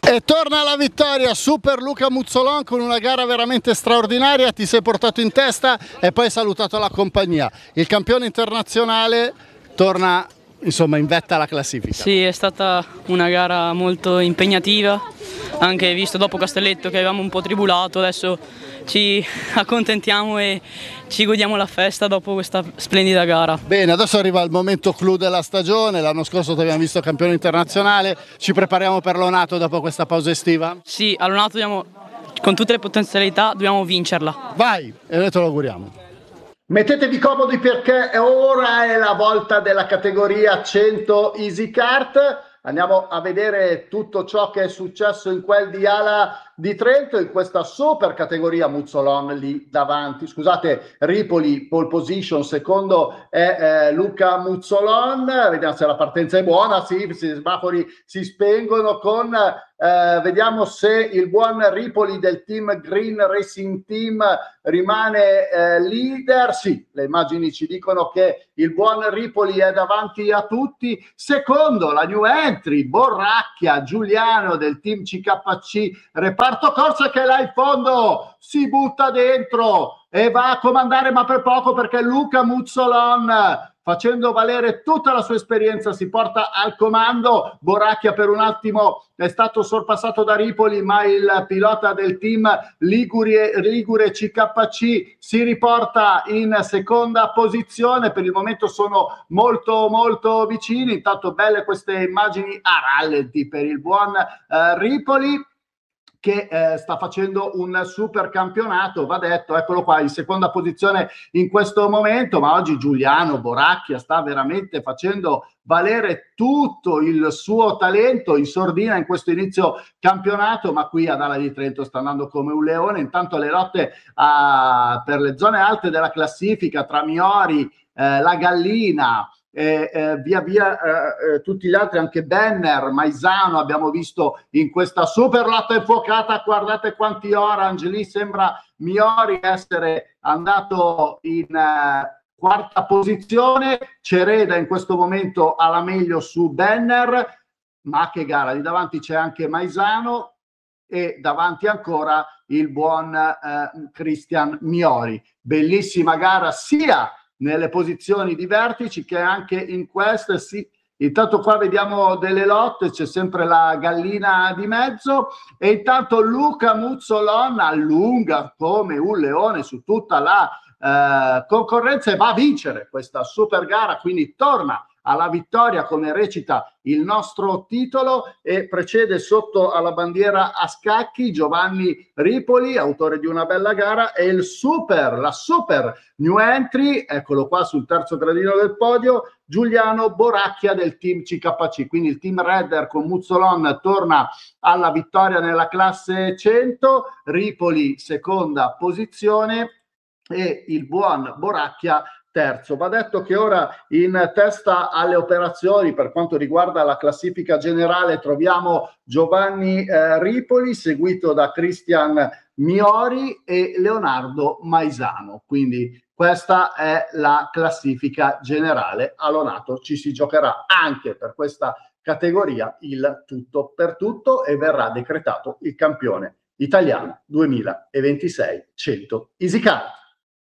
E torna alla vittoria Super Luca Muzzolon con una gara veramente straordinaria, ti sei portato in testa e poi hai salutato la compagnia. Il campione internazionale torna insomma in vetta alla classifica. Sì, è stata una gara molto impegnativa, anche visto dopo Castelletto che avevamo un po' tribulato, adesso ci accontentiamo e ci godiamo la festa dopo questa splendida gara. Bene, adesso arriva il momento clou della stagione, l'anno scorso ti abbiamo visto campione internazionale, ci prepariamo per l'Onato dopo questa pausa estiva? Sì, all'Onato con tutte le potenzialità dobbiamo vincerla. Vai, e noi te lo auguriamo. Mettetevi comodi perché ora è la volta della categoria 100 Easy Kart. Andiamo a vedere tutto ciò che è successo in quel di Ala di Trento, in questa super categoria. Muzzolon lì davanti, scusate, Ripoli pole position, secondo è Luca Muzzolon. Vediamo se la partenza è buona, sì, i semafori si spengono vediamo se il buon Ripoli del team Green Racing Team rimane leader. Sì, le immagini ci dicono che il buon Ripoli è davanti a tutti. Secondo la new entry Borracchia Giuliano del team CKC reparto corsa, che là in fondo si butta dentro e va a comandare, ma per poco, perché Luca Muzzolon, facendo valere tutta la sua esperienza, si porta al comando. Borracchia per un attimo è stato sorpassato da Ripoli, ma il pilota del team Ligure CKC si riporta in seconda posizione. Per il momento sono molto molto vicini. Intanto belle queste immagini a rallenti per il buon Ripoli, che sta facendo un super campionato, va detto. Eccolo qua in seconda posizione in questo momento, ma oggi Giuliano Borracchia sta veramente facendo valere tutto il suo talento in sordina in questo inizio campionato, ma qui ad Ala di Trento sta andando come un leone. Intanto le lotte per le zone alte della classifica tra Miori, la Gallina, via via tutti gli altri, anche Benner, Maisano abbiamo visto in questa super lotta infuocata. Guardate quanti orange lì, sembra Miori essere andato in quarta posizione, Cereda in questo momento alla meglio su Benner, ma che gara, lì davanti c'è anche Maisano e davanti ancora il buon Christian Miori. Bellissima gara sia nelle posizioni di vertici che anche in queste. Sì, intanto qua vediamo delle lotte, c'è sempre la Gallina di mezzo, e intanto Luca Muzzolon allunga come un leone su tutta la concorrenza e va a vincere questa super gara, quindi torna alla vittoria come recita il nostro titolo, e precede sotto alla bandiera a scacchi Giovanni Ripoli, autore di una bella gara, e la super new entry, eccolo qua sul terzo gradino del podio, Giuliano Borracchia del team CKC. Quindi il team Redder con Muzzolon torna alla vittoria nella classe 100, Ripoli seconda posizione e il buon Borracchia terzo. Va detto che ora in testa alle operazioni per quanto riguarda la classifica generale troviamo Giovanni Ripoli, seguito da Christian Miori e Leonardo Maisano. Quindi questa è la classifica generale. All'Onato ci si giocherà anche per questa categoria il tutto per tutto e verrà decretato il campione italiano 2026 100 Easy Kart.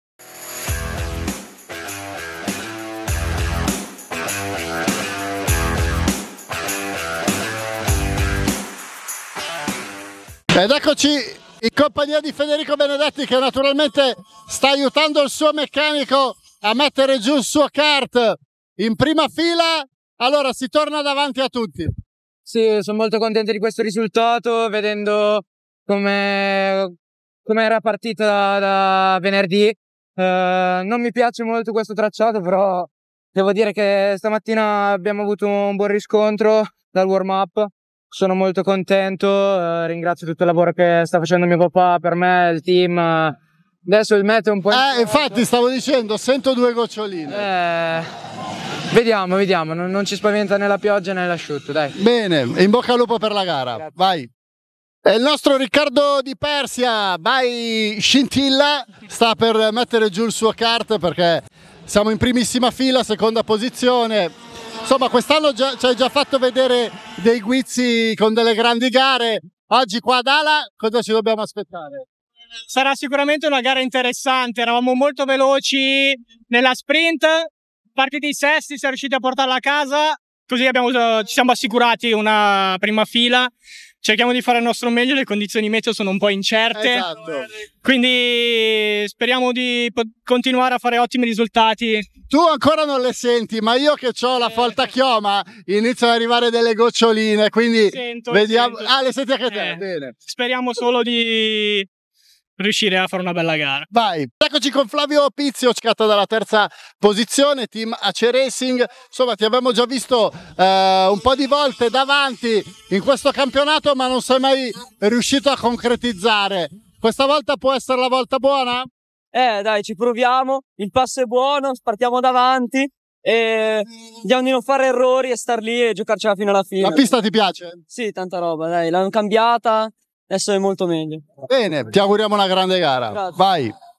Ed eccoci in compagnia di Federico Benedetti, che naturalmente sta aiutando il suo meccanico a mettere giù il suo kart in prima fila. Allora si torna davanti a tutti. Sì, sono molto contento di questo risultato, vedendo come era partita da venerdì. Non mi piace molto questo tracciato, però devo dire che stamattina abbiamo avuto un buon riscontro dal warm-up. Sono molto contento, ringrazio tutto il lavoro che sta facendo mio papà per me, il team. Adesso il meteo è un po'... infatti stavo dicendo, sento due goccioline. Vediamo, non ci spaventa né la pioggia né l'asciutto, dai. Bene, in bocca al lupo per la gara. Grazie. Vai. E il nostro Riccardo Di Persia, vai scintilla, sta per mettere giù il suo kart perché siamo in primissima fila, seconda posizione. insomma quest'anno ci hai già fatto vedere dei guizzi con delle grandi gare. Oggi qua ad Ala cosa ci dobbiamo aspettare? Sarà sicuramente una gara interessante, eravamo molto veloci nella sprint, partiti sesti, siamo riusciti a portarla a casa, così ci siamo assicurati una prima fila. Cerchiamo di fare il nostro meglio, le condizioni meteo sono un po' incerte, Esatto. quindi speriamo di continuare a fare ottimi risultati. Tu ancora non le senti, ma io che ho la folta chioma iniziano ad arrivare delle goccioline, quindi vediamo. Sento. Ah, le senti anche te? Bene. Speriamo solo di riuscire a fare una bella gara. Vai, eccoci con Flavio Pizio, scatto dalla terza posizione, team AC Racing. Insomma, ti abbiamo già visto un po' di volte davanti in questo campionato, ma non sei mai riuscito a concretizzare. Questa volta può essere la volta buona? Dai, ci proviamo, il passo è buono, partiamo davanti e vediamo di non fare errori e star lì e giocarcela fino alla fine. La pista ti piace? Sì, tanta roba, dai, l'hanno cambiata, adesso è molto meglio. Bene, ti auguriamo una grande gara. Grazie. Vai.